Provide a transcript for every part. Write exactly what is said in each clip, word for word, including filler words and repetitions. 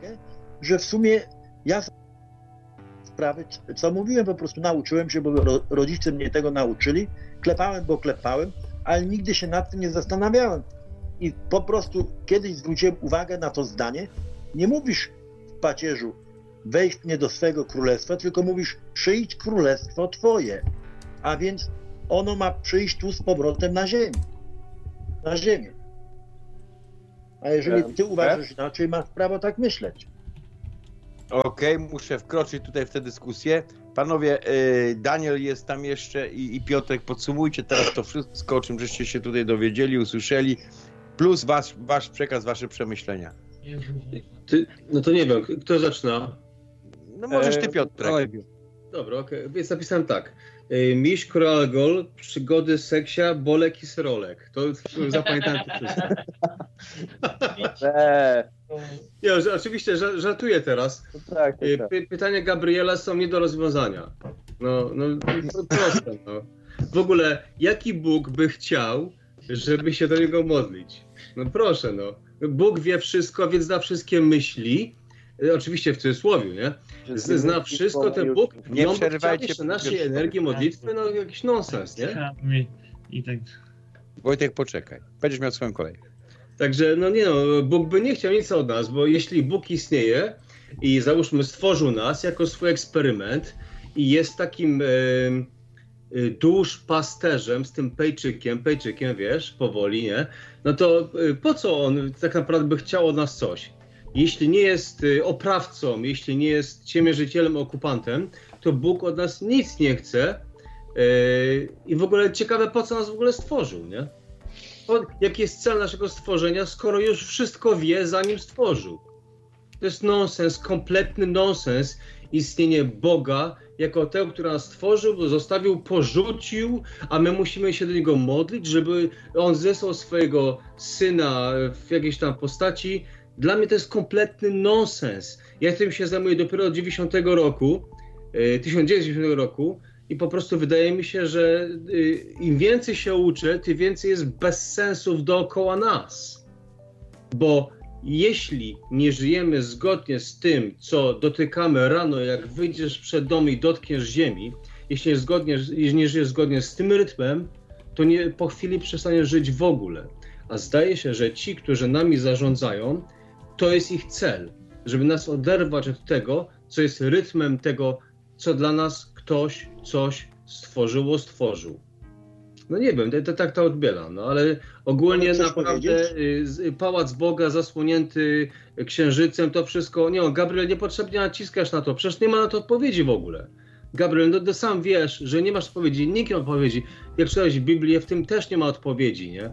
uwagę, że w sumie ja sprawy, co mówiłem, po prostu nauczyłem się, bo rodzice mnie tego nauczyli, klepałem, bo klepałem, ale nigdy się nad tym nie zastanawiałem. I po prostu kiedyś zwróciłem uwagę na to zdanie, nie mówisz w pacierzu, wejdź mnie do swego królestwa, tylko mówisz, przyjdź królestwo twoje. A więc ono ma przyjść tu z powrotem na ziemię. Na ziemię. A jeżeli ty uważasz inaczej, masz prawo tak myśleć. Okej, okay, muszę wkroczyć tutaj w tę dyskusję. Panowie, yy, Daniel jest tam jeszcze i, i Piotrek, podsumujcie teraz to wszystko, o czym żeście się tutaj dowiedzieli, usłyszeli, plus wasz, wasz przekaz, wasze przemyślenia. Ty, no to nie wiem, kto zaczyna? No możesz ty, Piotrek. E, Dobra, okej, okay. Więc napisałem tak. Miś Koralgol, przygody seksia, bolek i serolek. To zapamiętałem to wszystko. Ja, oczywiście żartuję teraz. Tak, tak, tak. Py- pytania Gabriela są nie do rozwiązania. No, no proste. No. W ogóle, jaki Bóg by chciał, żeby się do niego modlić? No proszę, no. Bóg wie wszystko, więc zna wszystkie myśli. Oczywiście w cudzysłowie, nie? Zna wszystko, ten Bóg, nie przerywajcie jeszcze naszej energii modlitwy, no jakiś nonsens, nie? I tak. Wojtek, poczekaj, będziesz miał swoją kolej. Także, no nie no, Bóg by nie chciał nic od nas, bo jeśli Bóg istnieje i załóżmy stworzył nas jako swój eksperyment i jest takim e, e, duszpasterzem z tym pejczykiem, pejczykiem, wiesz, powoli, nie? No to e, po co on tak naprawdę by chciał od nas coś? Jeśli nie jest oprawcą, jeśli nie jest ciemiężycielem, okupantem, to Bóg od nas nic nie chce. Yy, I w ogóle ciekawe, po co nas w ogóle stworzył, nie? O, jaki jest cel naszego stworzenia, skoro już wszystko wie, zanim stworzył. To jest nonsens, kompletny nonsens. Istnienie Boga jako tego, który nas stworzył, zostawił, porzucił, a my musimy się do Niego modlić, żeby On zesłał swojego Syna w jakiejś tam postaci. Dla mnie to jest kompletny nonsens. Ja tym się zajmuję dopiero od dziewięćdziesiątego roku, tysiąc dziewięćset dziewięćdziesiątego roku i po prostu wydaje mi się, że im więcej się uczę, tym więcej jest bezsensów dookoła nas. Bo jeśli nie żyjemy zgodnie z tym, co dotykamy rano, jak wyjdziesz przed dom i dotkniesz ziemi, jeśli nie, zgodnie, jeśli nie żyjesz zgodnie z tym rytmem, to nie, po chwili przestaniesz żyć w ogóle. A zdaje się, że ci, którzy nami zarządzają, to jest ich cel, żeby nas oderwać od tego, co jest rytmem tego, co dla nas ktoś coś stworzyło, stworzył. No nie wiem, to, to tak to odbieram, no ale ogólnie naprawdę y, pałac Boga zasłonięty księżycem, to wszystko, nie no, Gabriel, niepotrzebnie naciskasz na to, przecież nie ma na to odpowiedzi w ogóle. Gabriel, no, no sam wiesz, że nie masz odpowiedzi, nikt nie ma odpowiedzi. Jak czytałeś Biblię, w tym też nie ma odpowiedzi, nie?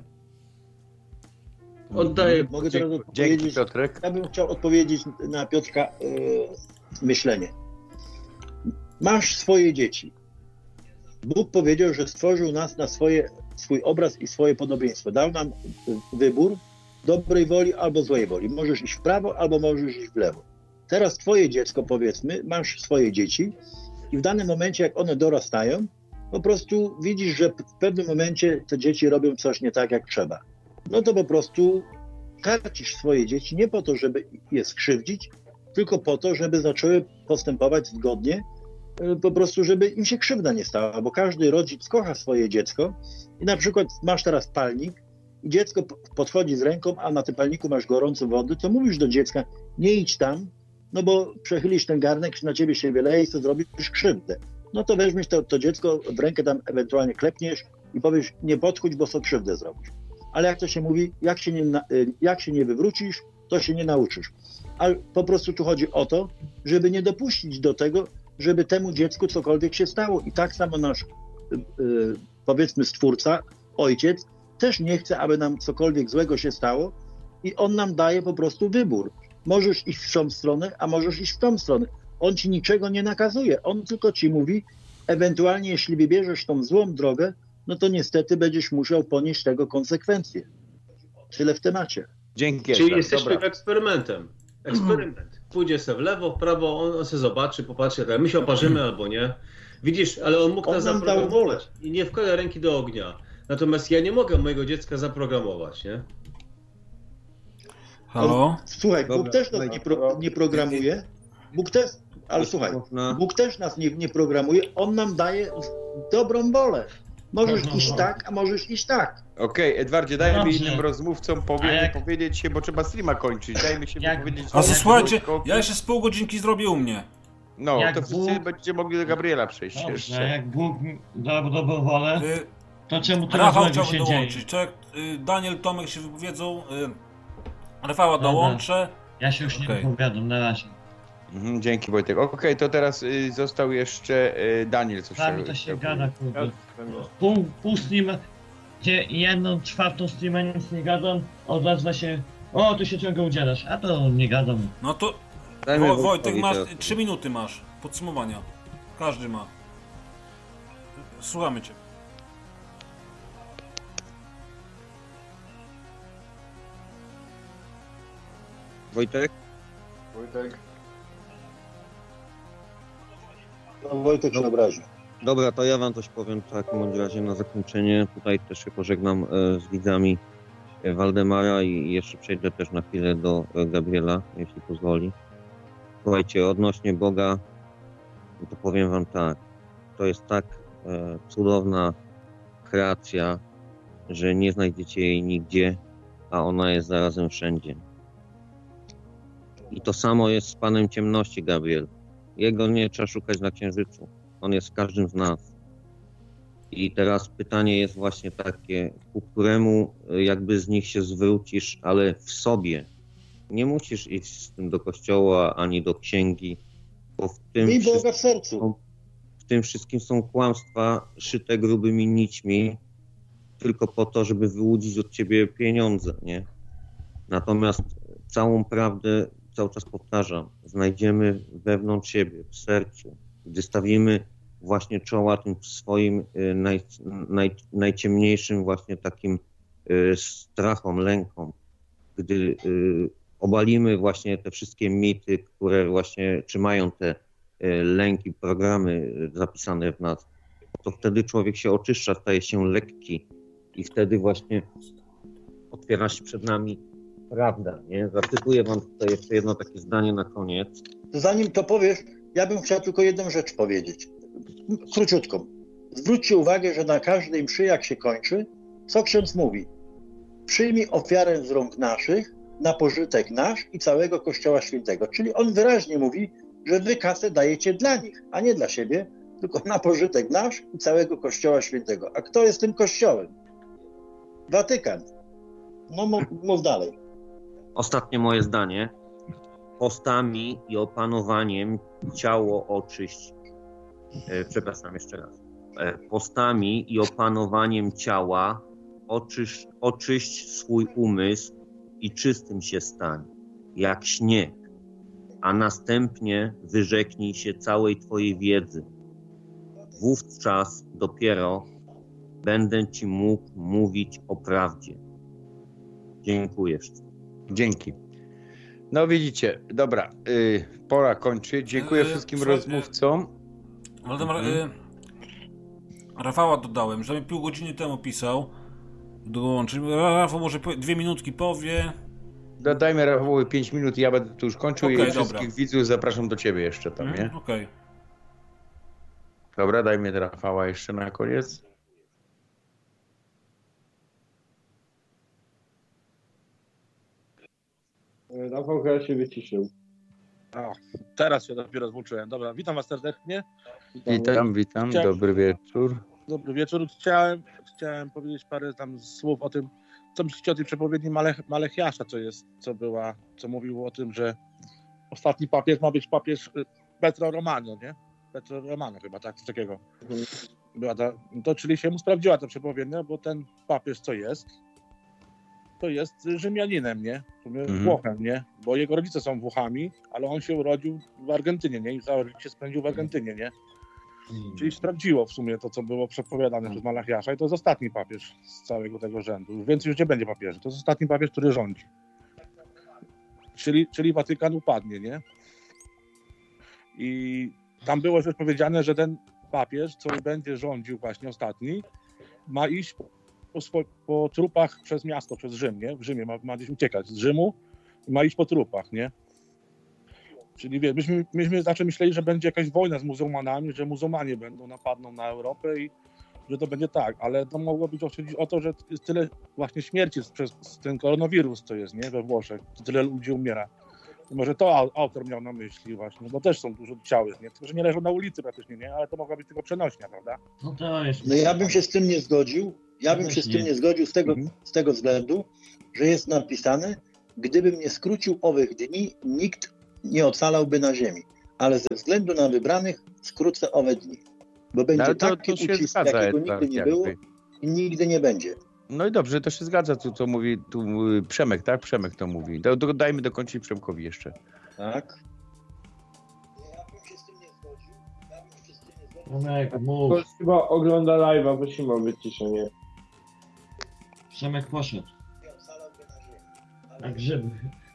Oddaję. Mogę teraz Dzięki, odpowiedzieć. Piotrek. Ja bym chciał odpowiedzieć na Piotrka yy, myślenie. Masz swoje dzieci. Bóg powiedział, że stworzył nas na swoje, swój obraz i swoje podobieństwo. Dał nam wybór dobrej woli albo złej woli. Możesz iść w prawo albo możesz iść w lewo. Teraz twoje dziecko, powiedzmy, masz swoje dzieci i w danym momencie, jak one dorastają, po prostu widzisz, że w pewnym momencie te dzieci robią coś nie tak, jak trzeba. No to po prostu karcisz swoje dzieci nie po to, żeby je skrzywdzić, tylko po to, żeby zaczęły postępować zgodnie, po prostu, żeby im się krzywda nie stała, bo każdy rodzic kocha swoje dziecko i na przykład masz teraz palnik i dziecko podchodzi z ręką, a na tym palniku masz gorącą wodę, to mówisz do dziecka, nie idź tam, no bo przechylisz ten garnek, na ciebie się wyleje i to zrobisz krzywdę. No to weźmiesz to, to dziecko w rękę, tam ewentualnie klepniesz i powiesz, nie podchodź, bo sobie krzywdę zrobisz. Ale jak to się mówi, jak się nie, jak się nie wywrócisz, to się nie nauczysz. Ale po prostu tu chodzi o to, żeby nie dopuścić do tego, żeby temu dziecku cokolwiek się stało. I tak samo nasz, yy, powiedzmy, Stwórca, Ojciec, też nie chce, aby nam cokolwiek złego się stało i On nam daje po prostu wybór. Możesz iść w tą stronę, a możesz iść w tą stronę. On ci niczego nie nakazuje. On tylko ci mówi, ewentualnie jeśli wybierzesz tą złą drogę, no to niestety będziesz musiał ponieść tego konsekwencje. Tyle w temacie. Dzięki. Czyli Esa. Jesteśmy Dobra. eksperymentem. Eksperyment. Pójdzie se w lewo, w prawo, on, on se zobaczy, popatrzy, tak, my się oparzymy albo nie. Widzisz, ale on mógł on nas zaprogramować i nie wkłada ręki do ognia. Natomiast ja nie mogę mojego dziecka zaprogramować, nie? Halo? On, słuchaj, Bóg Dobra, też nas nie, pro, nie programuje. Bóg też, ale słuchaj, Bóg też nas nie, nie programuje. On nam daje dobrą wolę. Możesz iść tak, a możesz iść tak. Okej, okay, Edwardzie, dajmy Dobrze. innym rozmówcom powie, jak- powiedzieć się, bo trzeba streama kończyć. Dajmy się Jak- wypowiedzieć. A Jak- słuchajcie, krótko. ja jeszcze z pół godzinki zrobię u mnie. No, jak to wszyscy Bóg- będziecie mogli do Gabriela przejść Dobrze, jeszcze. jak Bóg dał dobrą wolę, Y, to czemu tyle Rafał złego chciałby się dzieje? dołączyć. Czek, y, Daniel, Tomek się wypowiedzą. Y, Rafała Dobra. dołączę. Ja się już nie Okej. wypowiadam, na razie. Mhm, dzięki Wojtek. Okej, okay, to teraz y, został jeszcze y, Daniel. Coś Z nami chciał- to się chciał gada, powiedzieć. kurde. Pół, pół streama, gdzie jedną czwartą streama nic nie gadam, odezwa się, o, tu się ciągle udzielasz, a to nie gadam. No to Dajmy Wo, Wojtkowi Wojtek, masz teraz. trzy minuty masz podsumowania. Każdy ma. Słuchamy cię. Wojtek? Wojtek. No, Wojtek się obraził. Dobra, to ja wam coś powiem w takim bądź razie na zakończenie. Tutaj też się pożegnam e, z widzami e, Waldemara i jeszcze przejdę też na chwilę do e, Gabriela, jeśli pozwoli. Słuchajcie, odnośnie Boga, to powiem wam tak. To jest tak e, cudowna kreacja, że nie znajdziecie jej nigdzie, a ona jest zarazem wszędzie. I to samo jest z Panem Ciemności, Gabriel. Jego nie trzeba szukać na Księżycu. On jest w każdym z nas. I teraz pytanie jest właśnie takie, ku któremu jakby z nich się zwrócisz, ale w sobie. Nie musisz iść z tym do kościoła, ani do księgi, bo w tym, Miej wszystkim, Boga w sercu. w tym wszystkim są kłamstwa szyte grubymi nićmi, tylko po to, żeby wyłudzić od ciebie pieniądze, nie? Natomiast całą prawdę, cały czas powtarzam, znajdziemy wewnątrz siebie, w sercu. Gdy stawimy właśnie czoła tym swoim y, naj, naj, najciemniejszym właśnie takim y, strachom, lękom, gdy y, obalimy właśnie te wszystkie mity, które właśnie trzymają te y, lęki, programy y, zapisane w nas, to wtedy człowiek się oczyszcza, staje się lekki i wtedy właśnie otwiera się przed nami prawda, nie? Zacytuję wam tutaj jeszcze jedno takie zdanie na koniec. To zanim to powiesz, ja bym chciał tylko jedną rzecz powiedzieć. Króciutką. Zwróćcie uwagę, że na każdej mszy, jak się kończy, co ksiądz mówi? Przyjmij ofiarę z rąk naszych na pożytek nasz i całego Kościoła Świętego. Czyli on wyraźnie mówi, że wy kasę dajecie dla nich, a nie dla siebie, tylko na pożytek nasz i całego Kościoła Świętego. A kto jest tym Kościołem? Watykan. No mów, mów dalej. Ostatnie moje zdanie. Postami i opanowaniem ciało oczyść. E, przepraszam jeszcze raz. E, postami i opanowaniem ciała oczyść, oczyść swój umysł i czystym się stań, jak śnieg, a następnie wyrzeknij się całej twojej wiedzy. Wówczas dopiero będę ci mógł mówić o prawdzie. Dziękuję. Dzięki. No widzicie, dobra, y, pora kończyć. Dziękuję Y, wszystkim słuchaj, rozmówcom. Waldemar, Mhm. y, Rafała dodałem, że mi pół godziny temu pisał. Dołączyć. Rafał może powie, dwie minutki powie. Dodajmy Rafałowi pięć minut i ja będę tu już kończył Okej, i dobra. wszystkich widzów zapraszam do ciebie jeszcze tam, nie? Mhm, Okej. Dobra, dajmy Rafała jeszcze na koniec. Rafał chyba się wyciszył. O, teraz się dopiero złączyłem. Dobra, witam was serdecznie. Witam, witam, Chciałem- dobry wieczór. Dobry wieczór. Chciałem, chciałem powiedzieć parę tam słów o tym, co myślicie o tej przepowiedni Malech, Malechiasza, co jest, co była, co mówił o tym, że ostatni papież ma być papież y, Petro Romano, nie? Petro Romano chyba, tak, coś takiego. Była ta, to czyli się mu sprawdziła ta przepowiednia, bo ten papież, co jest, to jest Rzymianinem, nie? W sumie Mhm. Włochem, nie? Bo jego rodzice są Włochami, ale on się urodził w Argentynie, nie? I całe życie spędził w Argentynie, nie? Czyli sprawdziło w sumie to, co było przepowiadane przez Malachiasza i to jest ostatni papież z całego tego rzędu. Już więcej już nie będzie papieży. To jest ostatni papież, który rządzi. Czyli, czyli Watykan upadnie, nie? I tam było już powiedziane, że ten papież, co będzie rządził właśnie ostatni, ma iść po, swo- po trupach przez miasto, przez Rzym, nie? W Rzymie ma, ma gdzieś uciekać z Rzymu i ma iść po trupach, nie? Czyli wiesz, myśmy, myśmy zawsze myśleli, że będzie jakaś wojna z muzułmanami, że muzułmanie będą napadną na Europę i że to będzie tak, ale to mogło być chodzić o to, że jest tyle właśnie śmierci przez ten koronawirus, co jest, nie, we Włoszech, tyle ludzi umiera. I może to autor miał na myśli właśnie, bo też są dużo ciały, nie? Tylko że nie leżą na ulicy praktycznie, nie? Ale to mogła być tylko przenośnia, prawda? No to jest... No ja bym się z tym nie zgodził. Ja bym się z tym nie zgodził z tego, Mhm. z tego względu, że jest napisane, gdybym nie skrócił owych dni, nikt nie ocalałby na ziemi. Ale ze względu na wybranych skrócę owe dni. Bo będzie ale to- taki to się ucisk, zgadza, jakiego Edward, nigdy nie jakby. było i nigdy nie będzie. No i dobrze, to się zgadza, tu co mówi tu y, Przemek, tak? Przemek to mówi. Do, do, dajmy dokończyć Przemkowi jeszcze. Tak? Przemek, mów. Ktoś chyba ogląda live'a, prosimy o wyciszenie. Przemek poszedł. Na grzyby.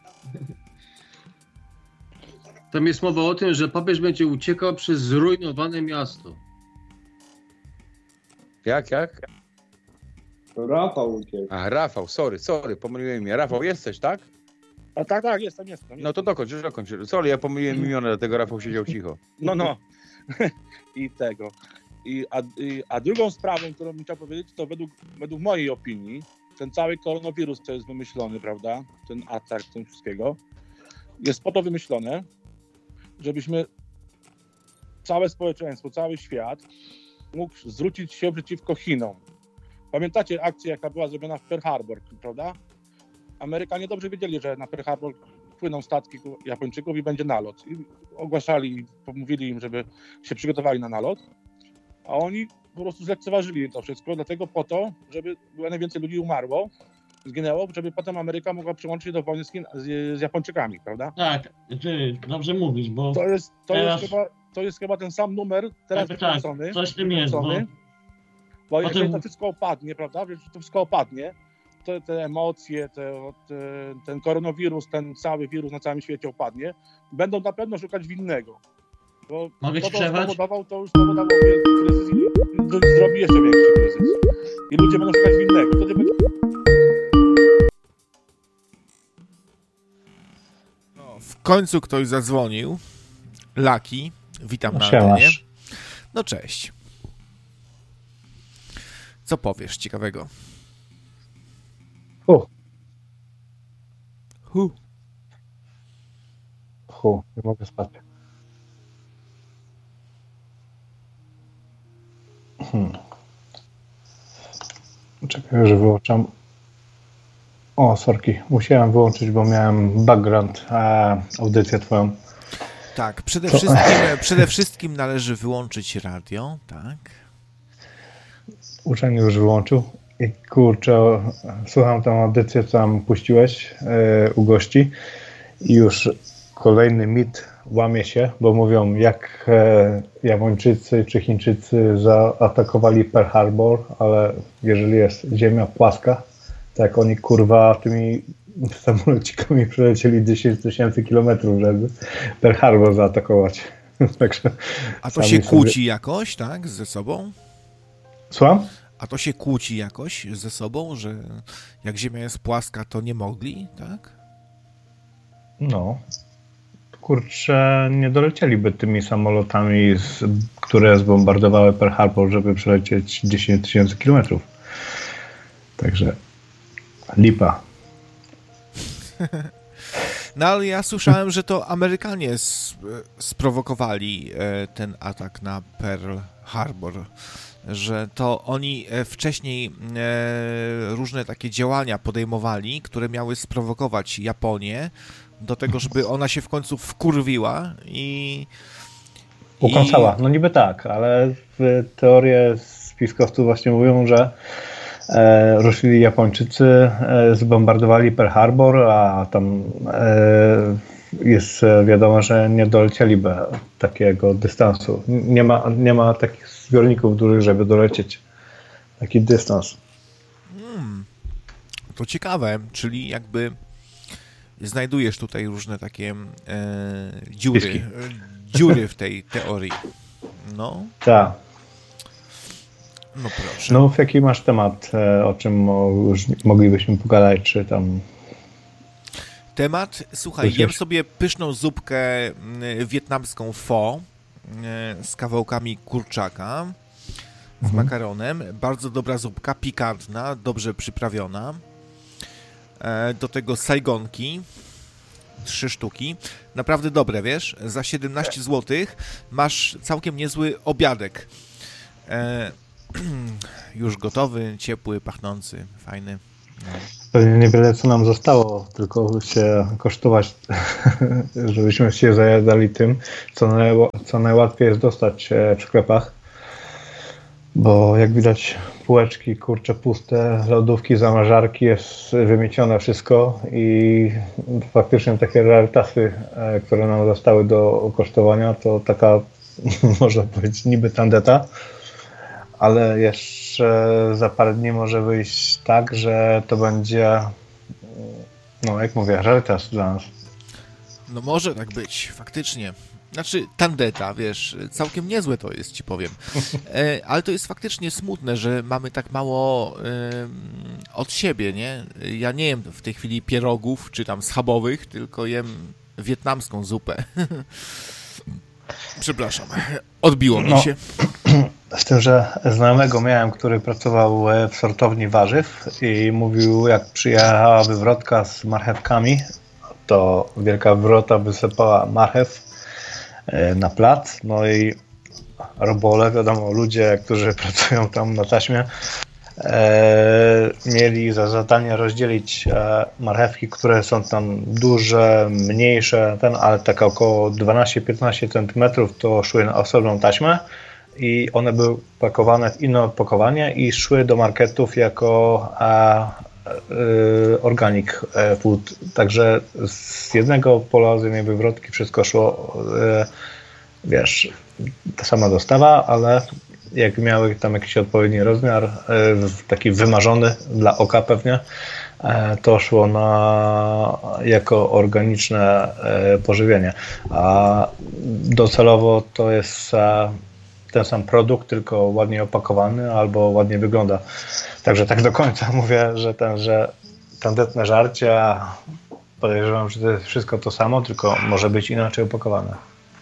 Tam jest mowa o tym, że papież będzie uciekał przez zrujnowane miasto. Jak, jak? To Rafał uciekł. A, Rafał, sorry, sorry, pomyliłem mnie. Rafał, jesteś, tak? A tak, tak, jestem, jestem. No to dokończ, dokończ. Sorry, ja pomyliłem imiona, dlatego Rafał siedział cicho. No, no. I tego. I, a, i, a drugą sprawą, którą bym chciał powiedzieć, to według, według mojej opinii, ten cały koronawirus, co jest wymyślony, prawda, ten atak, ten wszystkiego, jest po to wymyślone, żebyśmy całe społeczeństwo, cały świat mógł zwrócić się przeciwko Chinom. Pamiętacie akcję, jaka była zrobiona w Pearl Harbor, prawda? Amerykanie dobrze wiedzieli, że na Pearl Harbor płyną statki Japończyków i będzie nalot. I ogłaszali, mówili im, żeby się przygotowali na nalot, a oni po prostu zlekceważyli to wszystko, dlatego po to, żeby było najwięcej ludzi umarło, zginęło, żeby potem Ameryka mogła przyłączyć się do wojny z, Chin, z, z Japończykami, prawda? Tak, ty dobrze mówisz, bo To jest, to Teraz- jest, chyba, to jest chyba ten sam numer teraz tak, tak, wykręcony. coś w tym jest, bo wykręcony, bo potem- jeżeli to wszystko opadnie, prawda, że to wszystko opadnie, to te emocje, te, te, ten koronawirus, ten cały wirus na całym świecie opadnie, będą na pewno szukać winnego. Bo Mogę to, ci to przerwać? spowodował, to już spowodował wielki kryzys i d- zrobi jeszcze większy kryzys. I ludzie będą szukać winnego. Wtedy będzie... W końcu ktoś zadzwonił. Laki, witam na Siemasz. antenie. No cześć. Co powiesz ciekawego? Hu, Hu. hu, nie mogę spać. Hmm. Czekaj, że wyłączam. O, sorki, musiałem wyłączyć, bo miałem background, e, audycję twoją. Tak, przede To- wszystkim, przede wszystkim należy wyłączyć radio, tak? Uczeń już wyłączył. I kurczę, słucham tą audycję, co tam puściłeś e, u gości i już kolejny mit łamie się, bo mówią, jak e, Japończycy czy Chińczycy zaatakowali Pearl Harbor, ale jeżeli jest ziemia płaska, to jak oni kurwa tymi samolocikami przelecieli dziesięć tysięcy kilometrów, żeby Pearl Harbor zaatakować. Także A to sami się sobie- kłóci jakoś, tak, ze sobą? Słucham? A to się kłóci jakoś ze sobą, że jak ziemia jest płaska, to nie mogli, tak? No. Kurczę, nie dolecieliby tymi samolotami, z, które zbombardowały Pearl Harbor, żeby przelecieć dziesięć tysięcy kilometrów. Także lipa. No ale ja słyszałem, że to Amerykanie s- sprowokowali e, ten atak na Pearl Harbor, że to oni e, wcześniej e, różne takie działania podejmowali, które miały sprowokować Japonię do tego, żeby ona się w końcu wkurwiła i... Ukąsała. No niby tak, ale w teorie spiskowców właśnie mówią, że e, ruszyli Japończycy, e, zbombardowali Pearl Harbor, a tam e, jest e, wiadomo, że nie dolecieliby takiego dystansu. Nie ma, nie ma takich zbiorników dużych, żeby dolecieć taki dystans. Hmm, to ciekawe, czyli jakby znajdujesz tutaj różne takie e, dziury, Spiski. e, dziury w tej teorii. No, Tak. no proszę. No, jaki masz temat, e, o czym mo- już moglibyśmy pogadać, czy tam... temat. Słuchaj, jem sobie pyszną zupkę y, wietnamską pho y, z kawałkami kurczaka, z mhm. makaronem. Bardzo dobra zupka, pikantna, dobrze przyprawiona. E, do tego sajgonki, trzy sztuki. Naprawdę dobre, wiesz? Za siedemnaście złotych masz całkiem niezły obiadek. E, już gotowy, ciepły, pachnący, fajny. No. Pewnie niewiele co nam zostało, tylko się kosztować, żebyśmy się zajadali tym, co, naj, co najłatwiej jest dostać w sklepach. Bo jak widać półeczki, kurcze puste, lodówki, zamrażarki, jest wymiecione wszystko i faktycznie takie rarytasy, które nam zostały do ukosztowania, to taka, można powiedzieć, niby tandeta, ale jeszcze za parę dni może wyjść tak, że to będzie, no jak mówię, rarytas dla nas. No może tak być, faktycznie. Znaczy, tandeta, wiesz, całkiem niezłe to jest, ci powiem. E, ale to jest faktycznie smutne, że mamy tak mało e, od siebie, nie? Ja nie jem w tej chwili pierogów, czy tam schabowych, tylko jem wietnamską zupę. Przepraszam, odbiło mi się. No, z tym, że znajomego miałem, który pracował w sortowni warzyw i mówił, jak przyjechała wywrotka z marchewkami, to wielka wywrota wysypała marchew na plac, no i robole, wiadomo, ludzie, którzy pracują tam na taśmie, e, mieli za zadanie rozdzielić e, marchewki, które są tam duże, mniejsze, ten, ale tak około dwanaście piętnaście centymetrów, to szły na osobną taśmę i one były pakowane w inne opakowanie i szły do marketów jako e, organic food, także z jednego pola, z jednej wywrotki wszystko szło, wiesz, ta sama dostawa, ale jak miały tam jakiś odpowiedni rozmiar, taki wymarzony dla oka pewnie, to szło na, jako organiczne pożywienie, a docelowo to jest ten sam produkt, tylko ładnie opakowany albo ładnie wygląda. Także tak do końca mówię, że ten, że tandetne żarcie, podejrzewam, że to jest wszystko to samo, tylko może być inaczej opakowane.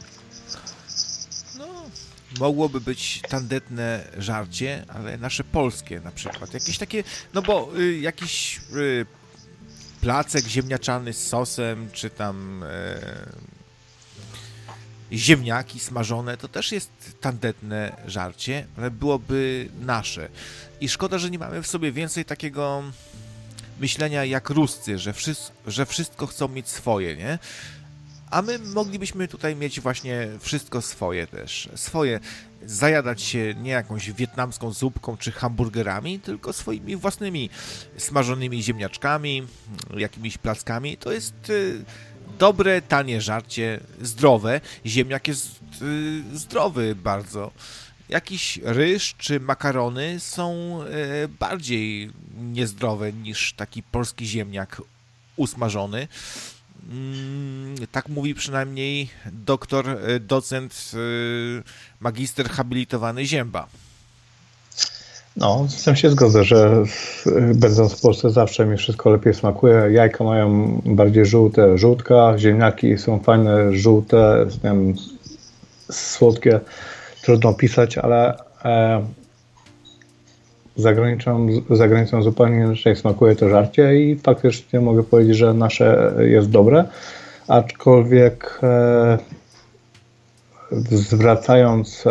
No, mogłoby być tandetne żarcie, ale nasze polskie na przykład. Jakieś takie, no bo y, jakiś y, placek ziemniaczany z sosem, czy tam y, ziemniaki smażone, to też jest tandetne żarcie, ale byłoby nasze. I szkoda, że nie mamy w sobie więcej takiego myślenia jak Ruscy, że, wszys- że wszystko chcą mieć swoje, nie? A my moglibyśmy tutaj mieć właśnie wszystko swoje też. Swoje, zajadać się nie jakąś wietnamską zupką czy hamburgerami, tylko swoimi własnymi smażonymi ziemniaczkami, jakimiś plackami. To jest y, dobre, tanie żarcie, zdrowe. Ziemniak jest y, zdrowy bardzo. Jakiś ryż czy makarony są y, bardziej niezdrowe niż taki polski ziemniak usmażony. Tak mówi przynajmniej doktor, docent, magister habilitowany Zięba. No, z tym się zgodzę, że będąc w Polsce zawsze mi wszystko lepiej smakuje. Jajka mają bardziej żółte żółtka, ziemniaki są fajne, żółte, wiem, słodkie, trudno pisać, ale e, za granicą, za granicą zupełnie inaczej smakuje to żarcie i faktycznie mogę powiedzieć, że nasze jest dobre, aczkolwiek e, zwracając e,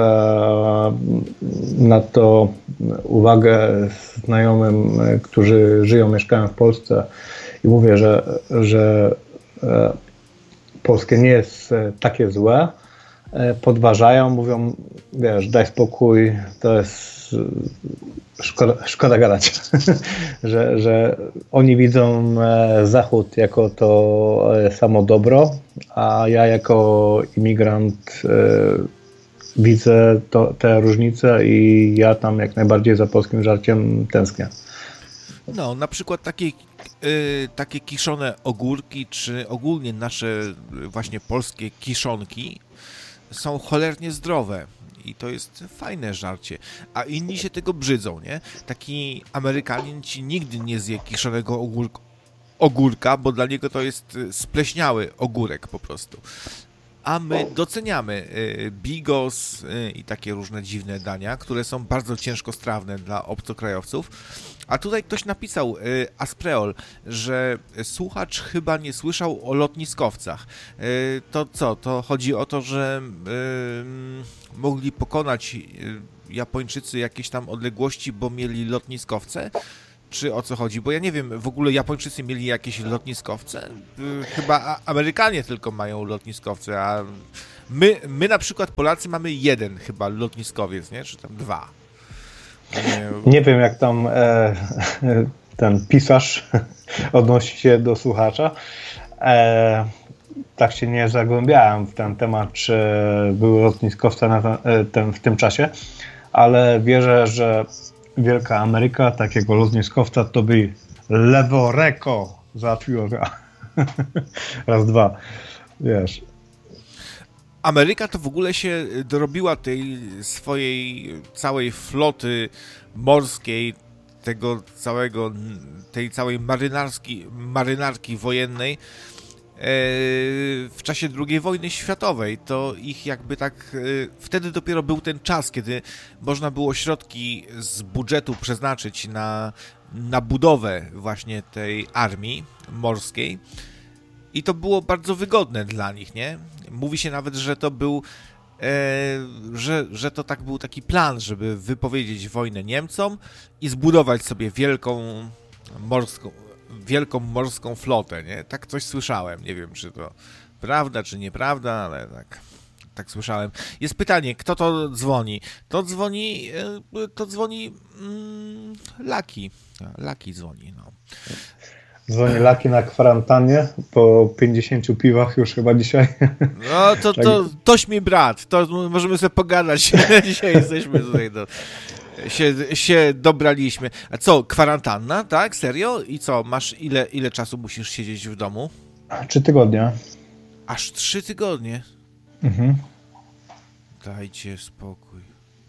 na to uwagę znajomym, którzy żyją, mieszkają w Polsce i mówię, że, że e, polskie nie jest takie złe, e, podważają, mówią, wiesz, daj spokój, to jest Szkoda, szkoda gadać, że, że oni widzą Zachód jako to samo dobro, a ja jako imigrant widzę to, te różnice i ja tam jak najbardziej za polskim żarciem tęsknię. No, na przykład takie, y, takie kiszone ogórki, czy ogólnie nasze właśnie polskie kiszonki są cholernie zdrowe. I to jest fajne żarcie, a inni się tego brzydzą, nie? Taki Amerykanin ci nigdy nie zje kiszonego ogórka, ogórka, bo dla niego to jest spleśniały ogórek po prostu. A my doceniamy bigos i takie różne dziwne dania, które są bardzo ciężkostrawne dla obcokrajowców. A tutaj ktoś napisał, Aspreol, że słuchacz chyba nie słyszał o lotniskowcach. To co? To chodzi o to, że mogli pokonać Japończycy jakieś tam odległości, bo mieli lotniskowce? Czy o co chodzi? Bo ja nie wiem, w ogóle Japończycy mieli jakieś lotniskowce? Chyba Amerykanie tylko mają lotniskowce, a my, my na przykład Polacy mamy jeden chyba lotniskowiec, nie? Czy tam dwa. Nie, nie wiem, jak tam e, ten pisarz odnosi się do słuchacza. E, tak się nie zagłębiałem w ten temat, czy były lotniskowce na ten, ten, w tym czasie, ale wierzę, że Wielka Ameryka takiego lotniskowca to by leworeko załatwiło. Raz, dwa. Wiesz. Ameryka to w ogóle się dorobiła tej swojej całej floty morskiej, tego całego, tej całej marynarki, marynarki wojennej w czasie drugiej wojny światowej. To ich jakby tak, wtedy dopiero był ten czas, kiedy można było środki z budżetu przeznaczyć na, na budowę właśnie tej armii morskiej i to było bardzo wygodne dla nich, nie? Mówi się nawet, że to był e, że, że to tak był taki plan, żeby wypowiedzieć wojnę Niemcom i zbudować sobie wielką morską wielką morską flotę, nie? Tak coś słyszałem. Nie wiem, czy to prawda, czy nieprawda, ale tak, tak słyszałem. Jest pytanie, kto to dzwoni? To dzwoni, to dzwoni mm, Laki. Laki dzwoni, no. Dzwoni Laki na kwarantannie po pięćdziesięciu piwach już chyba dzisiaj. No to, to toś mi brat, to możemy sobie pogadać. Dzisiaj jesteśmy tutaj do... Się, się dobraliśmy. A co, kwarantanna, tak? Serio? I co, masz ile, ile czasu musisz siedzieć w domu? Trzy tygodnie. Aż trzy tygodnie? Mhm. Dajcie spokój.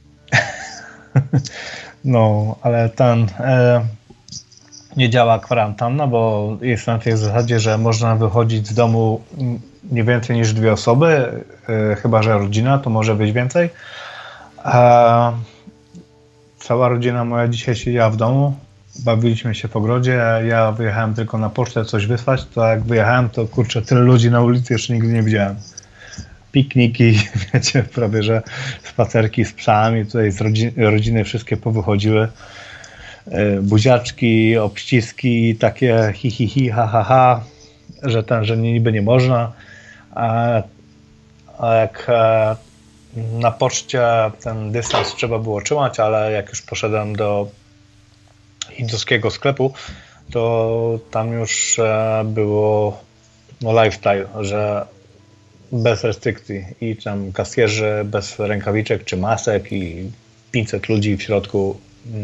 No, ale ten e, nie działa kwarantanna, bo jest na tej zasadzie, że można wychodzić z domu nie więcej niż dwie osoby, e, chyba że rodzina, to może być więcej. E, Cała rodzina moja dzisiaj siedziała w domu, bawiliśmy się w ogrodzie, ja wyjechałem tylko na pocztę coś wysłać, to jak wyjechałem, to kurczę, tyle ludzi na ulicy jeszcze nigdy nie widziałem. Pikniki, wiecie, prawie że spacerki z psami, tutaj z rodziny, rodziny wszystkie powychodziły, buziaczki, obściski, takie hi hi hi, ha ha ha, że ten, że niby nie można, a, a jak na poczcie ten dystans trzeba było trzymać, ale jak już poszedłem do hinduskiego sklepu, to tam już było no lifestyle, że bez restrykcji i tam kasjerzy bez rękawiczek czy masek i pięćset ludzi w środku.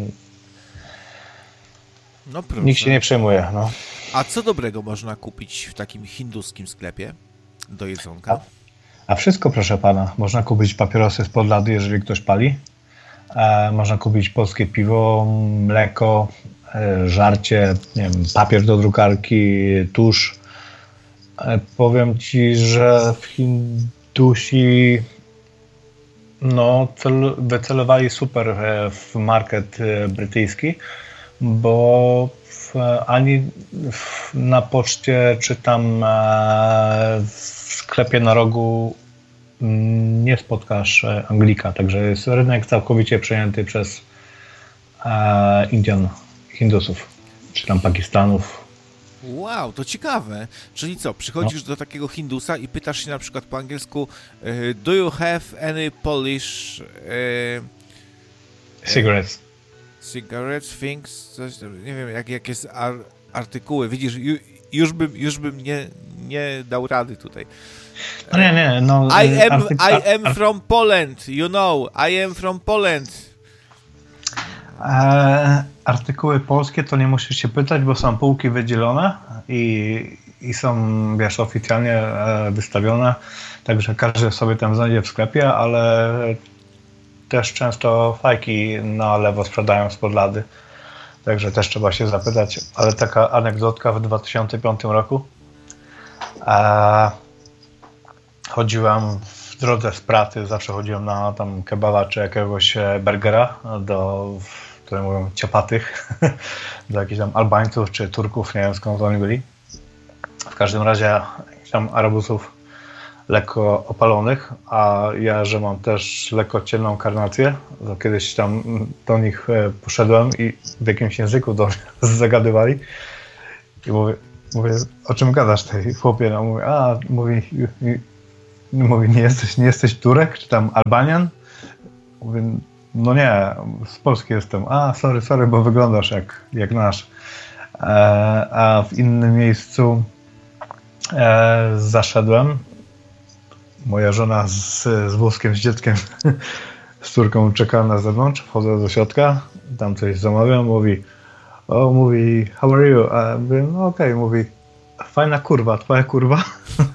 No proszę. Nikt się nie przejmuje. No. A co dobrego można kupić w takim hinduskim sklepie do jedzonka? A, a wszystko, proszę pana. Można kupić papierosy spod lady, jeżeli ktoś pali. E, można kupić polskie piwo, mleko, e, żarcie, nie wiem, papier do drukarki, tusz. E, powiem ci, że w Hindusi no, cel, wycelowali super w market brytyjski, bo w, ani w, na poczcie czy tam e, w sklepie na rogu nie spotkasz Anglika, także jest rynek całkowicie przejęty przez e, Indian, Hindusów, czy tam Pakistanów. Wow, to ciekawe. Czyli co, przychodzisz no. do takiego Hindusa i pytasz się na przykład po angielsku do you have any Polish e, cigarettes? Cigarettes, things, coś, nie wiem, jak, jak jest ar, artykuły. Widzisz, ju, już bym, już bym nie, nie dał rady tutaj. Nie, nie, no... I am, I am from Poland, you know, I am from Poland. E, artykuły polskie to nie musisz się pytać, bo są półki wydzielone i, i są, wiesz, oficjalnie e, wystawione, także każdy sobie tam znajdzie w sklepie, ale też często fajki na lewo sprzedają spod lady. Także też trzeba się zapytać, ale taka anegdotka w dwa tysiące piątym roku. E, chodziłem w drodze z pracy, zawsze chodziłem na tam kebaba czy jakiegoś burgera do, które mówią, ciapatych, do jakichś tam Albańców czy Turków, nie wiem skąd oni byli. W każdym razie tam Arabusów lekko opalonych, a ja, że mam też lekko ciemną karnację, to kiedyś tam do nich poszedłem i w jakimś języku do zagadywali i mówię, mówię, o czym gadasz tej chłopie? No mówię, a, mówi, mówi nie, jesteś, nie jesteś Turek, czy tam Albanian? Mówię, no nie, z Polski jestem. A, sorry, sorry, bo wyglądasz jak, jak nasz. E, a w innym miejscu e, zaszedłem. Moja żona z, z wózkiem, z dzieckiem, z córką czeka na zewnątrz, wchodzę do środka, tam coś zamawiam, mówi, o, mówi, how are you? A ja mówię, no okej, okay. Mówi, fajna kurwa, twoja kurwa?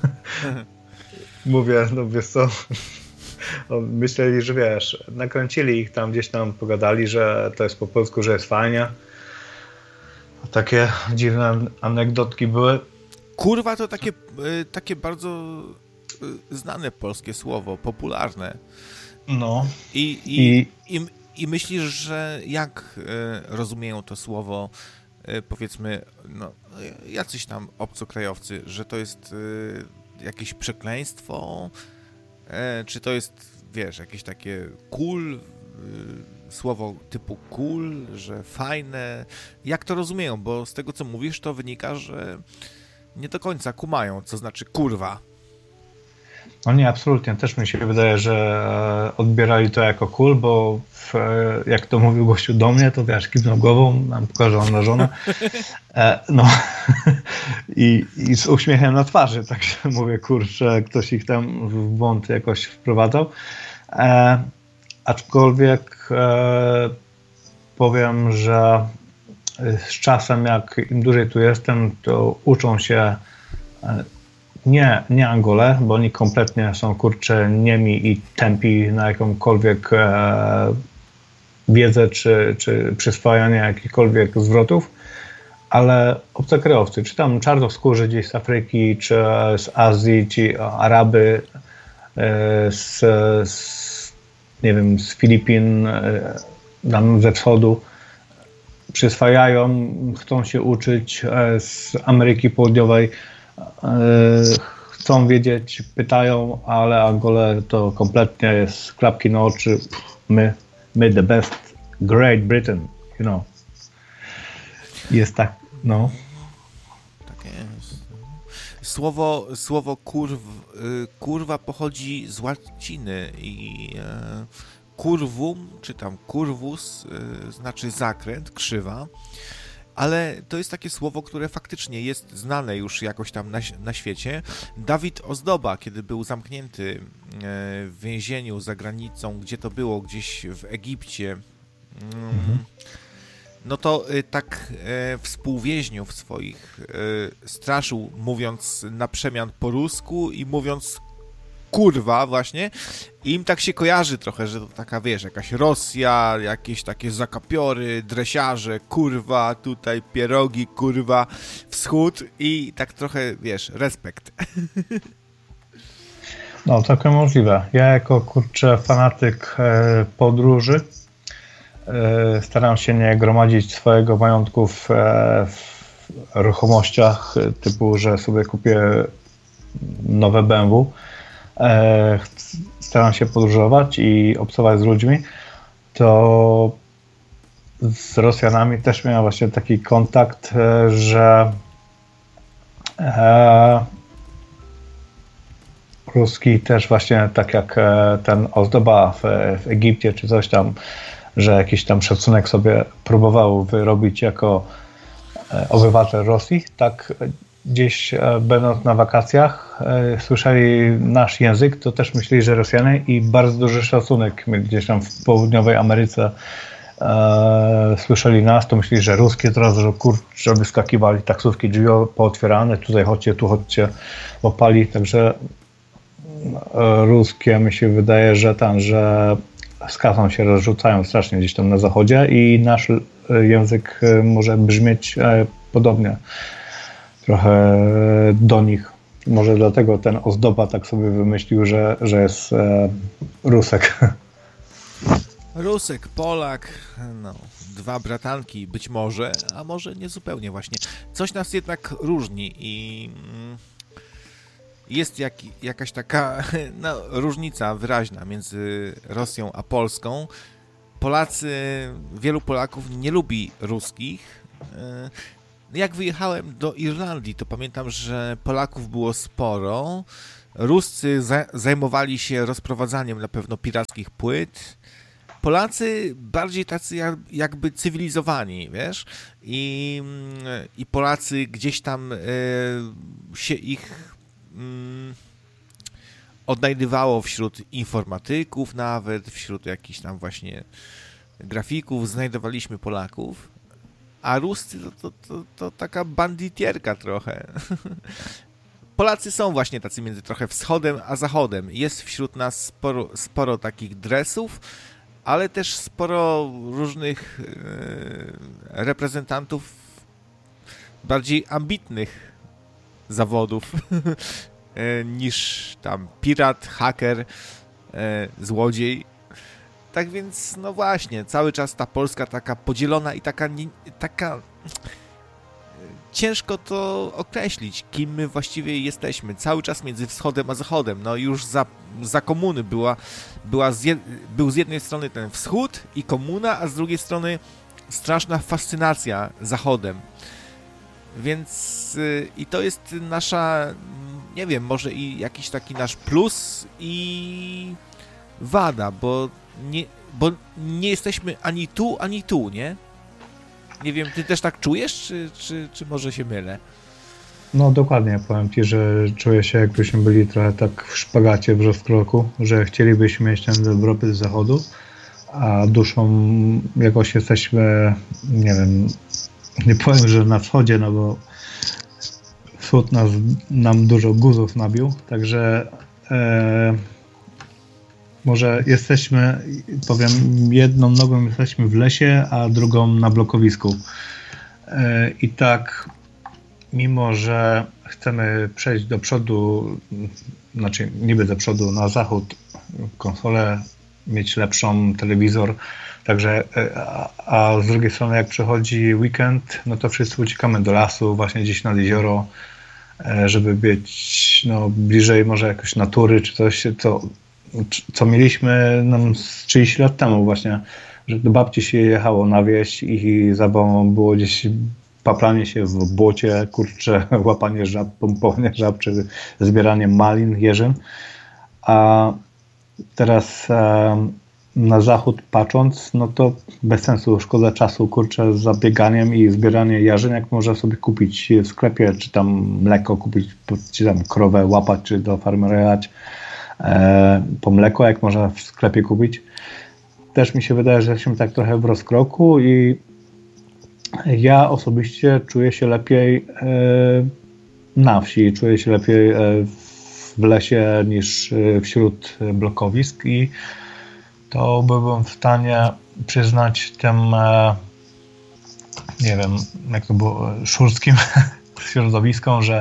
Mówię, no wiesz co, myśleli, że wiesz, nakręcili ich tam, gdzieś tam pogadali, że to jest po polsku, że jest fajnie. Takie dziwne anegdotki były. Kurwa to takie, takie bardzo znane polskie słowo, popularne. No. I, i, i... i, i myślisz, że jak rozumieją to słowo, powiedzmy, no, jacyś tam obcokrajowcy, że to jest jakieś przekleństwo, czy to jest, wiesz, jakieś takie cool, słowo typu cool, że fajne. Jak to rozumieją? Bo z tego, co mówisz, to wynika, że nie do końca kumają, co znaczy kurwa. No nie, absolutnie. Też mi się wydaje, że odbierali to jako cool, bo w, jak to mówił gościu do mnie, to wiesz, kiwnął głową, nam pokazał na żonę. E, no I, i z uśmiechem na twarzy, także mówię, kurczę, ktoś ich tam w błąd jakoś wprowadzał. E, aczkolwiek e, powiem, że z czasem, jak im dłużej tu jestem, to uczą się e, Nie, nie Angole, bo oni kompletnie są, kurczę, niemi i tępi na jakąkolwiek e, wiedzę czy, czy przyswajanie jakichkolwiek zwrotów, ale obcokrajowcy, czy tam czarnoskórzy gdzieś z Afryki, czy z Azji, czy Araby, e, z, z, nie wiem, z Filipin, e, tam ze wschodu, przyswajają, chcą się uczyć e, z Ameryki Południowej, chcą wiedzieć, pytają, ale Angole to kompletnie jest klapki na oczy. My, my the best, Great Britain, you know. Jest tak, no. Tak jest. Słowo, słowo kurw, kurwa pochodzi z łaciny i curvum, czy tam curvus, znaczy zakręt, krzywa. Ale to jest takie słowo, które faktycznie jest znane już jakoś tam na, na świecie. Dawid Ozdoba, kiedy był zamknięty w więzieniu za granicą, gdzie to było, gdzieś w Egipcie, mhm. no to tak współwięźniów swoich straszył, mówiąc na przemian po rusku i mówiąc kurwa właśnie, i im tak się kojarzy trochę, że to taka, wiesz, jakaś Rosja, jakieś takie zakapiory, dresiarze, kurwa, tutaj pierogi, kurwa, wschód i tak trochę, wiesz, respekt. No, całkiem możliwe. Ja jako, kurczę, fanatyk e, podróży e, staram się nie gromadzić swojego majątku w, e, w ruchomościach typu, że sobie kupię nowe B M W. Staram się podróżować i obcować z ludźmi, to z Rosjanami też miałem właśnie taki kontakt, że e, Ruski też właśnie tak jak ten Ozdoba w, w Egipcie czy coś tam, że jakiś tam szacunek sobie próbował wyrobić jako obywatel Rosji, tak gdzieś będąc na wakacjach, e, słyszeli nasz język, to też myśleli, że Rosjanie i bardzo duży szacunek gdzieś tam w południowej Ameryce e, słyszeli nas, to myśleli, że ruskie teraz, że kurczę, wyskakiwali taksówki, drzwi pootwierane, tutaj chodźcie, tu chodźcie, łapali, także e, ruskie mi się wydaje, że tam, że z kasą się rozrzucają strasznie gdzieś tam na zachodzie i nasz język może brzmieć podobnie trochę do nich. Może dlatego ten Ozdoba tak sobie wymyślił, że, że jest Rusek. Rusek, Polak, no, dwa bratanki być może, a może nie zupełnie właśnie. Coś nas jednak różni i jest jak, jakaś taka no, różnica wyraźna między Rosją a Polską. Polacy, wielu Polaków nie lubi ruskich. Jak wyjechałem do Irlandii, to pamiętam, że Polaków było sporo. Ruscy zajmowali się rozprowadzaniem na pewno pirackich płyt. Polacy bardziej tacy jakby cywilizowani, wiesz? I, i Polacy gdzieś tam y, się ich y, odnajdywało wśród informatyków nawet, wśród jakichś tam właśnie grafików, znajdowaliśmy Polaków, a Ruscy to, to, to, to taka banditierka trochę. Polacy są właśnie tacy między trochę wschodem a zachodem. Jest wśród nas sporo, sporo takich dresów, ale też sporo różnych e, reprezentantów bardziej ambitnych zawodów e, niż tam pirat, haker, e, złodziej. Tak więc, no właśnie, cały czas ta Polska taka podzielona i taka, nie, taka ciężko to określić, kim my właściwie jesteśmy. Cały czas między wschodem a zachodem. No już za, za komuny była, była z jed, był z jednej strony ten wschód i komuna, a z drugiej strony straszna fascynacja zachodem. Więc yy, i to jest nasza, nie wiem, może i jakiś taki nasz plus i wada, bo nie, bo nie jesteśmy ani tu, ani tu, nie? Nie wiem, ty też tak czujesz, czy, czy, czy może się mylę? No dokładnie, powiem ci, że czuję się, jakbyśmy byli trochę tak w szpagacie, w rozkroku, że chcielibyśmy mieć ten dobrobyt z zachodu, a duszą jakoś jesteśmy, nie wiem, nie powiem, że na wschodzie, no bo wschód nas, nam dużo guzów nabił, także e, może jesteśmy, powiem, jedną nogą jesteśmy w lesie, a drugą na blokowisku. E, I tak, mimo że chcemy przejść do przodu, znaczy niby do przodu na zachód, konsolę, mieć lepszą, telewizor, także, a, a z drugiej strony jak przychodzi weekend, no to wszyscy uciekamy do lasu, właśnie gdzieś nad jezioro, żeby być no, bliżej może jakoś natury, czy coś, co, co mieliśmy no, z trzydzieści lat temu właśnie, że do babci się jechało na wieś i zabawą było gdzieś paplanie się w błocie, kurcze, łapanie żab, pompowanie żab, czy zbieranie malin, jeżyn. A teraz e, na zachód patrząc, no to bez sensu, szkoda czasu, kurczę, za bieganiem i zbieranie jarzyn, jak można sobie kupić w sklepie, czy tam mleko kupić, czy tam krowę łapać, czy do farmy jechać e, po mleko, jak można w sklepie kupić. Też mi się wydaje, że jesteśmy tak trochę w rozkroku i ja osobiście czuję się lepiej e, na wsi, czuję się lepiej e, w lesie niż wśród blokowisk i to byłbym w stanie przyznać tym, nie wiem, jak to było, szurskim środowiskom, że,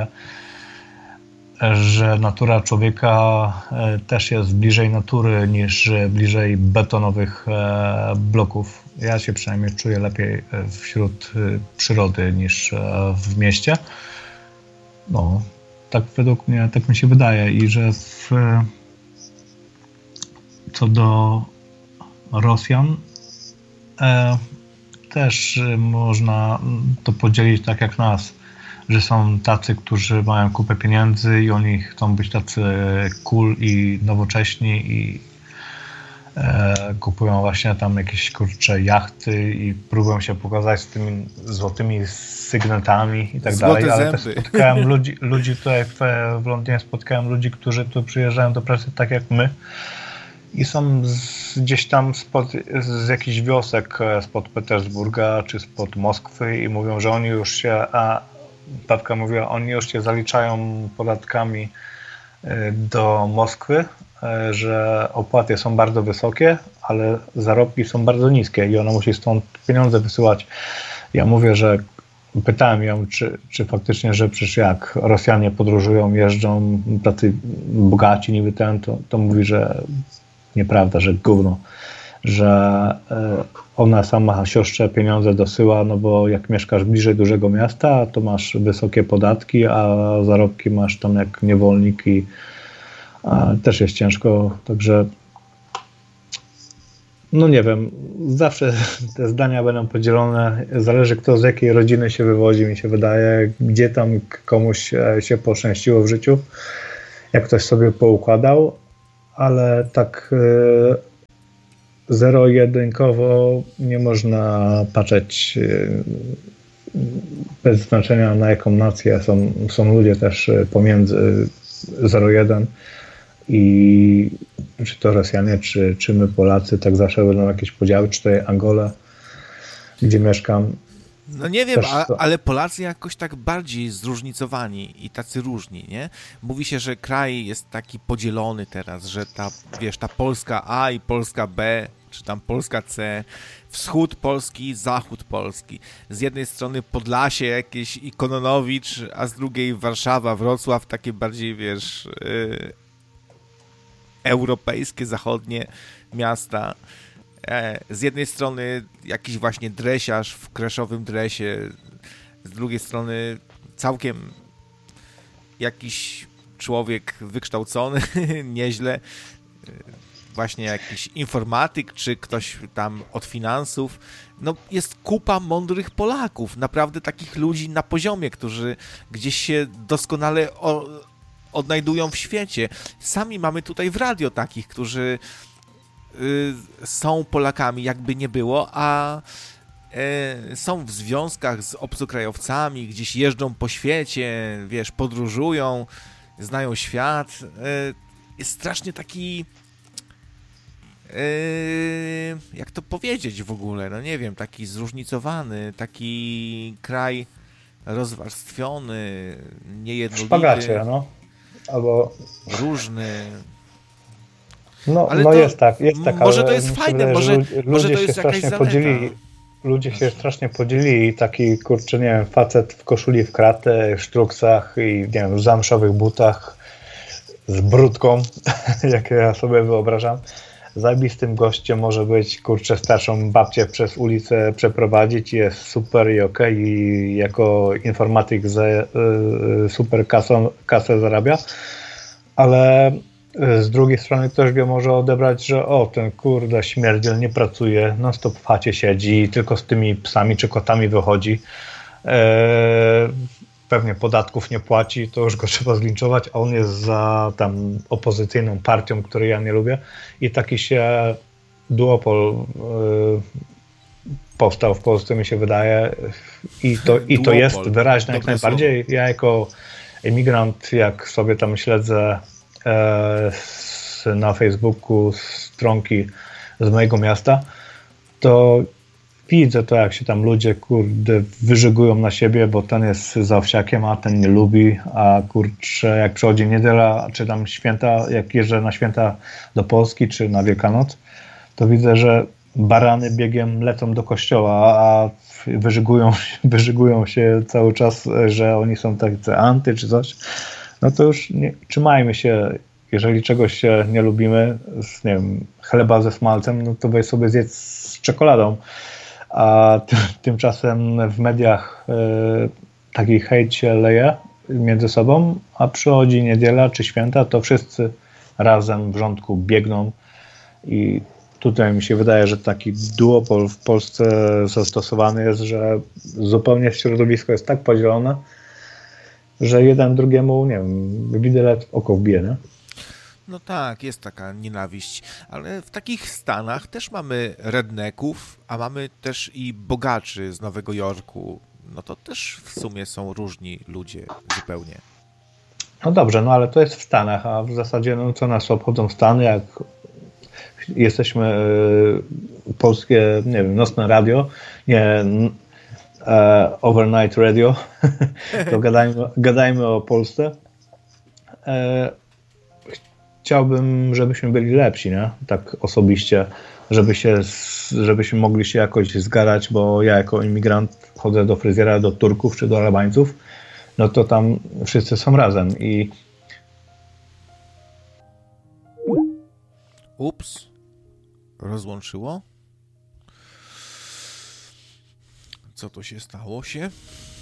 że natura człowieka też jest bliżej natury niż bliżej betonowych bloków. Ja się przynajmniej czuję lepiej wśród przyrody niż w mieście. No, tak według mnie, tak mi się wydaje i że w, co do Rosjan e, też można to podzielić tak jak nas, że są tacy, którzy mają kupę pieniędzy i oni chcą być tacy cool i nowocześni i e, kupują właśnie tam jakieś kurcze jachty i próbują się pokazać z tymi złotymi sygnetami i tak Złote dalej, ale zęby. też spotkałem ludzi, ludzi tutaj w, w Londynie, spotkałem ludzi, którzy tu przyjeżdżają do pracy tak jak my i są z, gdzieś tam spod, z jakichś wiosek spod Petersburga czy spod Moskwy i mówią, że oni już się, a babka mówiła, oni już się zaliczają podatkami do Moskwy, że opłaty są bardzo wysokie, ale zarobki są bardzo niskie i ona musi stąd pieniądze wysyłać. Ja mówię, że pytałem ją, czy, czy faktycznie, że przecież jak Rosjanie podróżują, jeżdżą, tacy bogaci niby ten, to, to mówi, że nieprawda, że gówno, że ona sama siostrze pieniądze dosyła, no bo jak mieszkasz bliżej dużego miasta, to masz wysokie podatki, a zarobki masz tam jak niewolnik i a też jest ciężko, także no nie wiem, zawsze te zdania będą podzielone, zależy kto z jakiej rodziny się wywodzi, mi się wydaje, gdzie tam komuś się poszczęściło w życiu, jak ktoś sobie poukładał, ale tak zero-jedynkowo nie można patrzeć bez znaczenia na jaką nację, są, są ludzie też pomiędzy zero jeden i czy to Rosjanie, czy, czy my Polacy, tak zawsze będą jakieś podziały, czy to Angola, gdzie mieszkam. No nie wiem, a, ale Polacy jakoś tak bardziej zróżnicowani i tacy różni, nie? Mówi się, że kraj jest taki podzielony teraz, że ta, wiesz, ta Polska A i Polska B, czy tam Polska C, wschód Polski, zachód Polski. Z jednej strony Podlasie jakieś i Kononowicz, a z drugiej Warszawa, Wrocław, takie bardziej, wiesz, yy, europejskie, zachodnie miasta. Z jednej strony jakiś właśnie dresiarz w kreszowym dresie, z drugiej strony całkiem jakiś człowiek wykształcony, nieźle, właśnie jakiś informatyk, czy ktoś tam od finansów. No jest kupa mądrych Polaków, naprawdę takich ludzi na poziomie, którzy gdzieś się doskonale o, odnajdują w świecie. Sami mamy tutaj w radio takich, którzy są Polakami, jakby nie było, a e, są w związkach z obcokrajowcami, gdzieś jeżdżą po świecie, wiesz, podróżują, znają świat. E, jest strasznie taki, e, jak to powiedzieć w ogóle, no nie wiem, taki zróżnicowany, taki kraj rozwarstwiony, niejednolity. Szpagacie, no. Albo różny. No, ale no to, jest tak, jest tak, może ale to jest fajne, wydaje, może, ludzie, może to się jest jakaś strasznie zaleta. podzielili, ludzie się strasznie podzielili i taki, kurczę, nie wiem, facet w koszuli w kratę, w sztruksach i, nie wiem, w zamszowych butach z brudką, jak ja sobie wyobrażam. Zajebistym gościem może być, kurczę, starszą babcię przez ulicę przeprowadzić, jest super i okej, okay, i jako informatyk za, y, super kasą, kasę zarabia, ale z drugiej strony ktoś go może odebrać, że o, ten kurde śmierdziel nie pracuje, non stop w chacie siedzi, tylko z tymi psami czy kotami wychodzi, e, pewnie podatków nie płaci, to już go trzeba zlinczować, a on jest za tam opozycyjną partią, której ja nie lubię i taki się duopol e, powstał w Polsce, mi się wydaje, i to, i to jest wyraźne jak najbardziej. Ja jako emigrant, jak sobie tam śledzę na Facebooku stronki z mojego miasta, to widzę to, jak się tam ludzie, kurde, wyżygują na siebie, bo ten jest za owsiakiem, a ten nie lubi, a kurczę, jak przychodzi niedziela, czy tam święta, jak jeżdżę na święta do Polski, czy na Wielkanoc, to widzę, że barany biegiem lecą do kościoła, a wyżygują, wyżygują się cały czas, że oni są tacy anty, czy coś. No to już nie, trzymajmy się, jeżeli czegoś się nie lubimy, z, nie wiem, chleba ze smalcem, no to weź sobie zjedz z czekoladą. A ty, tymczasem w mediach y, taki hejt się leje między sobą, a przychodzi niedziela czy święta, to wszyscy razem w rządku biegną i tutaj mi się wydaje, że taki duopol w Polsce zastosowany jest, że zupełnie środowisko jest tak podzielone, że jeden drugiemu, nie wiem, widelec w oko wbije, nie? No tak, jest taka nienawiść, ale w takich stanach też mamy redneków, a mamy też i bogaczy z Nowego Jorku. No to też w sumie są różni ludzie zupełnie. No dobrze, no ale to jest w Stanach, a w zasadzie no co nas obchodzą Stany, jak jesteśmy y, polskie, nie wiem, nocne radio, nie e, overnight radio, to gadajmy, gadajmy o Polsce. E, chciałbym, żebyśmy byli lepsi, nie? Tak osobiście, żeby się, żebyśmy mogli się jakoś zgadać, bo ja jako imigrant chodzę do fryzjera, do Turków czy do Albańców, no to tam wszyscy są razem i Ups. Rozłączyło. Co to się stało się?